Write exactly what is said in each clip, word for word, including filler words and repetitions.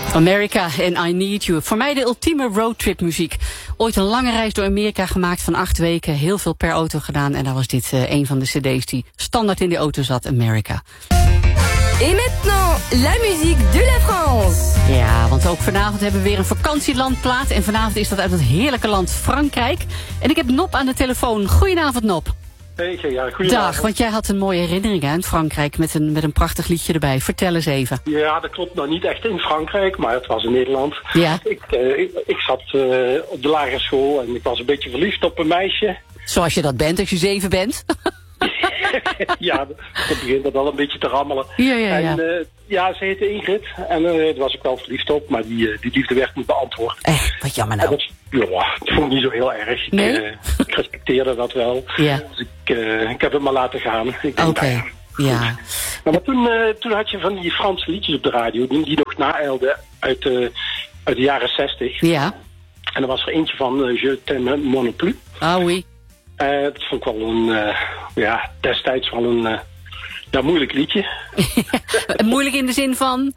America and I Need You. Voor mij de ultieme roadtrip muziek. Ooit een lange reis door Amerika gemaakt van acht weken. Heel veel per auto gedaan. En daar was dit uh, een van de cd's die standaard in de auto zat. America. Et maintenant, la musique de la France. Ja, want ook vanavond hebben we weer een vakantielandplaat. En vanavond is dat uit het heerlijke land Frankrijk. En ik heb Nop aan de telefoon. Goedenavond, Nop. Hey, ja, goedenavond. Dag, want jij had een mooie herinnering aan Frankrijk met een, met een prachtig liedje erbij. Vertel eens even. Ja, dat klopt. Nou, niet echt in Frankrijk, maar het was in Nederland. Ja. Ik, uh, ik, ik zat uh, op de lagere school en ik was een beetje verliefd op een meisje. Zoals je dat bent als je zeven bent. Ja, dan begint dat al een beetje te rammelen. Ja, ja, ja. En uh, ja, ze heette Ingrid en uh, daar was ik wel verliefd op, maar die, uh, die liefde werd niet beantwoord. Eh, wat jammer nou. Dat, ja, dat vond ik niet zo heel erg. Ik, nee? uh, ik respecteerde dat wel. Ja. Dus ik, uh, ik heb het maar laten gaan. Oké. Okay. Ja. ja. Nou, maar toen, uh, toen had je van die Franse liedjes op de radio die, die nog naeilden uit, uh, uit de jaren zestig. Ja. En er was er eentje van uh, Je t'aime moi non plus. Ah oui. Uh, dat vond ik wel een, uh, ja, destijds wel een uh, ja, moeilijk liedje. Moeilijk in de zin van?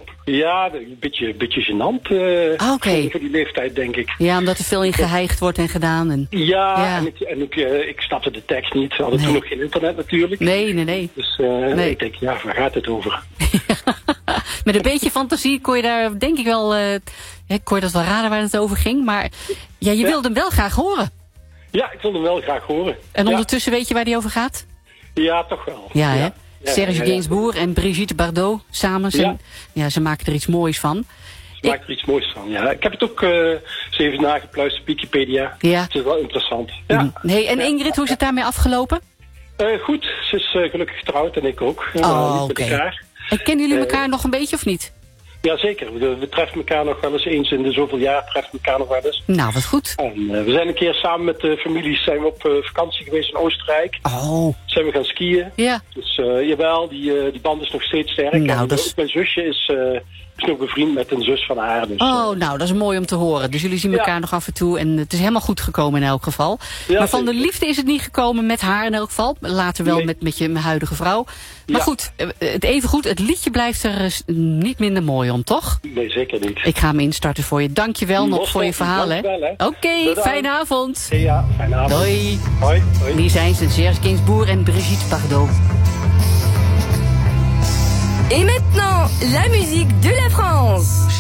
Ja, een beetje, beetje gênant uh, ah, okay. voor die leeftijd, denk ik. Ja, omdat er veel in geheigd wordt en gedaan. En... Ja, ja, en, ik, en ik, uh, ik snapte de tekst niet. We hadden nee. toen nog geen internet natuurlijk. Nee, nee, nee. Dus uh, nee. ik denk, ja, waar gaat het over? Met een beetje fantasie kon je daar, denk ik wel, uh, kon je dat wel raden waar het over ging. Maar ja, je wilde hem wel graag horen. Ja, ik wilde hem wel graag horen. En ja. ondertussen weet je waar die over gaat? Ja, toch wel. Ja, ja. hè? Ja, Serge ja, ja, Gainsbourg en Brigitte Bardot samen. Ze, ja. Ja, ze maken er iets moois van. Ze maken er iets moois van, ja. Ik heb het ook uh, eens even nagepluist op Wikipedia. Ja. Het is wel interessant. Ja. Hey, en Ingrid, hoe is het daarmee afgelopen? Uh, goed, ze is uh, gelukkig getrouwd en ik ook. Oh, oké. Okay. En kennen jullie elkaar uh, nog een beetje of niet? Jazeker, we, we treffen elkaar nog wel eens eens in de zoveel jaar, treffen elkaar nog wel eens. Nou, wat goed. En uh, we zijn een keer samen met de families zijn we op uh, vakantie geweest in Oostenrijk. Oh. Zijn we gaan skiën. Ja. Dus uh, jawel, die, uh, die band is nog steeds sterk. Nou, en dat is... ook mijn zusje is, uh, is nog bevriend met een zus van haar. Dus, oh, uh... nou, dat is mooi om te horen. Dus jullie zien elkaar ja. nog af en toe en het is helemaal goed gekomen in elk geval. Ja, maar van zeker. De liefde is het niet gekomen met haar in elk geval. Later wel nee. met, met je mijn huidige vrouw. Maar ja. goed, het even goed, het liedje blijft er niet minder mooi om, toch? Nee, zeker niet. Ik ga hem instarten voor je. Dankjewel nog voor je verhaal, hè. Oké, okay, fijne avond. Ja, fijne avond. Doei. Hoi. Hoi. Hier zijn ze, Serge Gainsbourg en Brigitte Bardot. Et maintenant, la musique de la France.